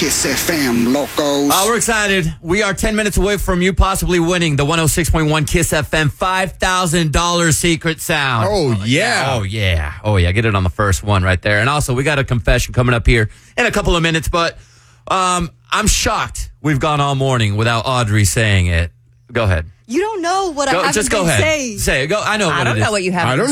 Kiss FM, locos. We're excited. We are 10 minutes away from you possibly winning the 106.1 Kiss FM $5,000 secret sound. Oh, yeah. Oh, yeah. Oh, yeah. Get it on the first one right there. And also, we got a confession coming up here in a couple of minutes, but I'm shocked we've gone all morning without Audrey saying it. Go ahead. You don't know what I have just to go ahead. say. Say it. Go. I know. I don't know what you have I to don't